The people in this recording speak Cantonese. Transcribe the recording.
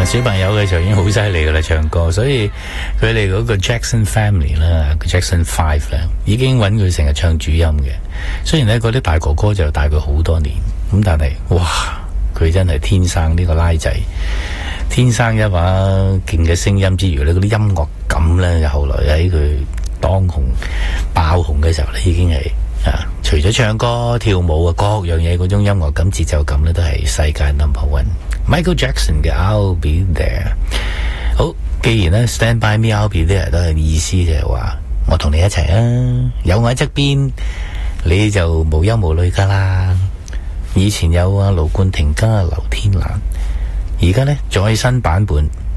小朋友嘅時候已經好犀利噶啦，唱歌，所以佢哋嗰個 Jackson Family 啦 ，Jackson 5咧，已經揾佢成日唱主音嘅。雖然咧嗰啲大哥哥就大佢好多年，咁但係哇，佢真係天生呢個拉仔，天生一把勁嘅聲音之餘咧，嗰啲音樂感咧，後來喺佢當紅爆紅嘅時候咧，已經係除咗唱歌跳舞啊，各樣嘢嗰種音樂感、節奏感咧，都係世界 No.1。Michael Jackson 嘅 I'll Be There。好，既然咧 Stand By Me I'll Be There 都係意思就係話我同你一齊啊，有我喺側邊，你就無憂無慮噶啦。以前有盧冠廷加劉天蘭，而家咧再新版本